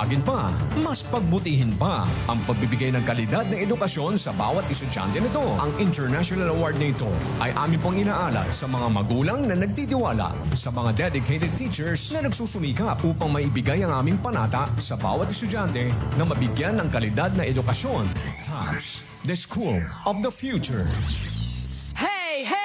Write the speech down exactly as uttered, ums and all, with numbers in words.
patawagin pa, mas pagbutihin pa ang pagbibigay ng kalidad na edukasyon sa bawat estudyante nito. Ang International Award na ito ay amin pong inaalay sa mga magulang na nagtitiwala, sa mga dedicated teachers na nagsusumikap upang maibigay ang aming panata sa bawat estudyante na mabigyan ng kalidad na edukasyon. TOPS, the school of the future. Hey, hey!